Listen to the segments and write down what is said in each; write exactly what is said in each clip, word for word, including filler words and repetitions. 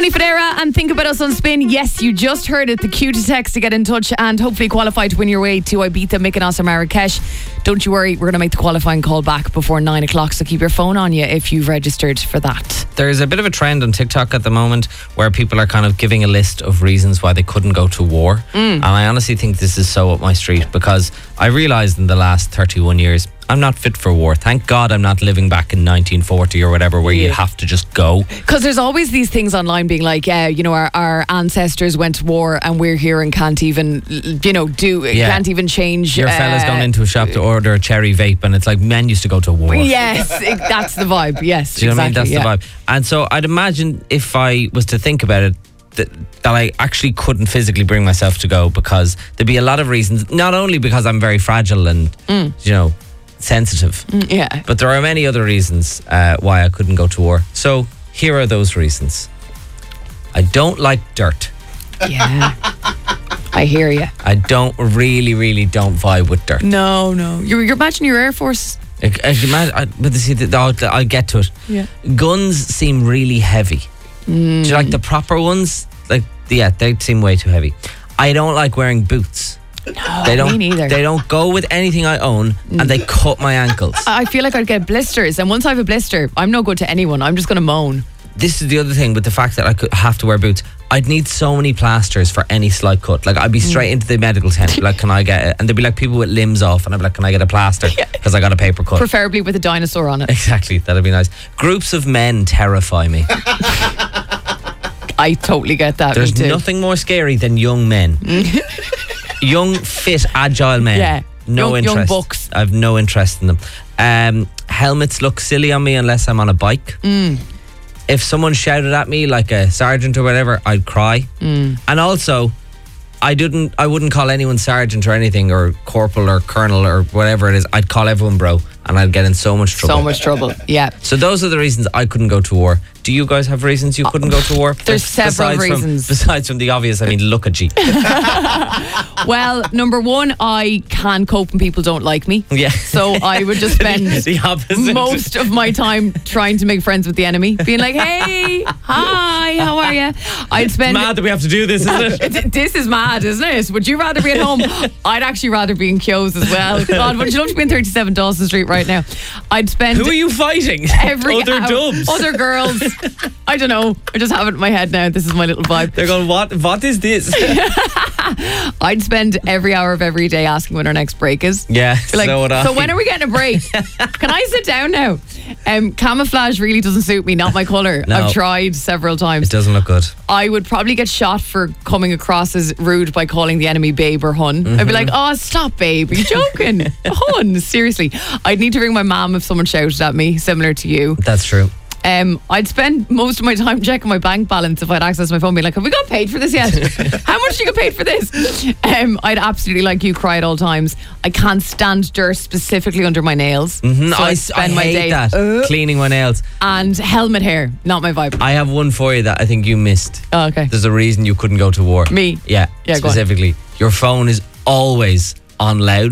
Tony Federa and Think About Us on Spin. Yes, you just heard it. The cue to text to get in touch and hopefully qualify to win your way to Ibiza, Mykonos or Marrakesh. Don't you worry, we're going to make the qualifying call back before nine o'clock, so keep your phone on you if you've registered for that. There's a bit of a trend on TikTok at the moment where people are kind of giving a list of reasons why they couldn't go to war. Mm. And I honestly think this is so up my street, because I realised in the last thirty-one years I'm not fit for war. Thank God I'm not living back in nineteen forty or whatever, where yeah. you have to just go. Because there's always these things online being like, yeah, you know, our, our ancestors went to war and we're here and can't even, you know, do, yeah. can't even change. Your uh, fella's gone into a shop to order a cherry vape and it's like, men used to go to war. Yes, it, that's the vibe. Yes, do you know exactly, what I mean? That's yeah. the vibe. And so I'd imagine if I was to think about it, That, that I actually couldn't physically bring myself to go, because there'd be a lot of reasons, not only because I'm very fragile and, mm. you know, sensitive, mm, yeah, but there are many other reasons uh, why I couldn't go to war. So here are those reasons. I don't like dirt. Yeah, I hear you. I don't really, really don't vibe with dirt. No, no. You're, you're imagining your Air Force. I, I, imagine, I, but see, I'll, I'll get to it. Yeah. Guns seem really heavy. Mm. Do you like the proper ones? Like, yeah, they seem way too heavy. I don't like wearing boots. No, they don't, me neither. They don't go with anything I own, and they cut my ankles. I feel like I'd get blisters, and once I have a blister, I'm no good to anyone. I'm just going to moan. This is the other thing with the fact that I could have to wear boots. I'd need so many plasters for any slight cut. Like, I'd be straight into the medical tent, be like, can I get it? And there'd be like people with limbs off, and I'd be like, can I get a plaster? Because I got a paper cut. Preferably with a dinosaur on it. Exactly, that'd be nice. Groups of men terrify me. I totally get that. There's nothing more scary than young men. Young, fit, agile men. Yeah. No young, interest. Young bucks. I've no interest in them. Um, helmets look silly on me unless I'm on a bike. Mm. If someone shouted at me like a sergeant or whatever, I'd cry. Mm. And also, I didn't. I wouldn't call anyone sergeant or anything, or corporal or colonel or whatever it is. I'd call everyone bro, and I'd get in so much trouble. So much trouble, yeah. So those are the reasons I couldn't go to war. Do you guys have reasons you couldn't go to war? There's several besides reasons. From, besides from the obvious, I mean, look at you. Well, number one, I can cope when people don't like me. Yeah. So I would just spend the opposite. most of my time trying to make friends with the enemy, being like, hey, hi, how are you? I'd spend. It's mad that we have to do this, isn't it? This is mad, isn't it? Would you rather be at home? I'd actually rather be in Kyo's as well. God, would you love to be in thirty-seven Dawson Street right now? I'd spend. Who are you fighting? Every other hour, dubs, other girls. I don't know. I just have it in my head now. This is my little vibe. They're going, what? What is this? I'd spend every hour of every day asking when our next break is. Yeah. Like, so would I. So when are we getting a break? Can I sit down now? Um, camouflage really doesn't suit me. Not my colour. No. I've tried several times. It doesn't look good. I would probably get shot for coming across as rude by calling the enemy babe or hun. Mm-hmm. I'd be like, oh, stop, babe. Are you joking? Hun, seriously. I'd need to ring my mum if someone shouted at me, similar to you. That's true. Um, I'd spend most of my time checking my bank balance if I'd access my phone, being like, have we got paid for this yet? How much do you get paid for this? Um, I'd absolutely, like you, cry at all times. I can't stand dirt specifically under my nails. Mm-hmm. So I, spend I my hate day that. uh, Cleaning my nails. And helmet hair, not my vibe. I have one for you that I think you missed. Oh, okay. There's a reason you couldn't go to war. Me? Yeah, yeah specifically. Your phone is always on loud.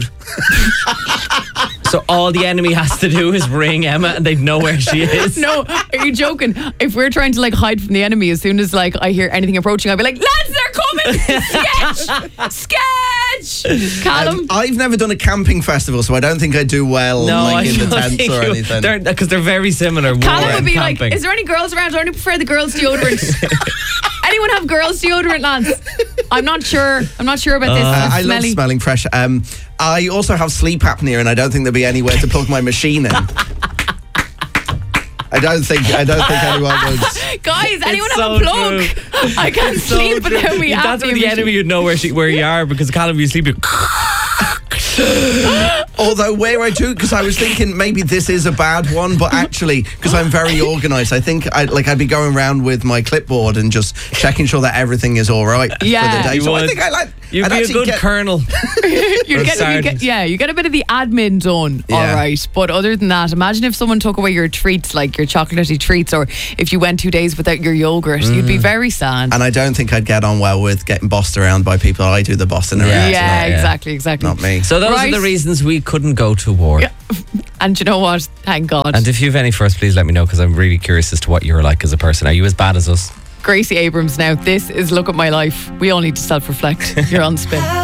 So all the enemy has to do is ring Emma and they'd know where she is. No, are you joking? If we're trying to like hide from the enemy, as soon as like I hear anything approaching, I'll be like, lads, they're coming! Sketch! Sketch! Callum? Um, I've never done a camping festival, so I don't think I do well no, like, I in the don't tents think or you, anything. Because they're, they're very similar. Callum would be camping. like, is there any girls around? I only prefer the girls' deodorant. Anyone have girls' deodorant, lads? I'm not sure. I'm not sure about this. Uh, I smelly. love smelling fresh. Um, I also have sleep apnea, and I don't think there'd be anywhere to plug my machine in. I don't think. I don't think anyone would. Guys, anyone It's have so a plug? true. I can't So sleep true. without me. That's where the enemy would know where she, where you are, because Callum, you sleep. You Although where I do, because I was thinking maybe this is a bad one, but actually, because I'm very organised, I think I like I'd be going around with my clipboard and just checking sure that everything is all right Yeah. for the day. You So would. I think I like. You'd I'd be a actually good get, colonel. you get, you sergeant. get, yeah, you get a bit of the admin done, Yeah. all right. But other than that, imagine if someone took away your treats, like your chocolatey treats, or if you went two days without your yogurt, Mm. you'd be very sad. And I don't think I'd get on well with getting bossed around by people. I do the bossing around. Yeah. yeah, yeah, yeah. exactly, exactly. Not me. So those Right. are the reasons we couldn't go to war. Yeah. And you know what? Thank God. And if you have any first, please let me know, because I'm really curious as to what you're like as a person. Are you as bad as us? Gracie Abrams now. This is Look at My Life. We all need to self-reflect. You're on Spin.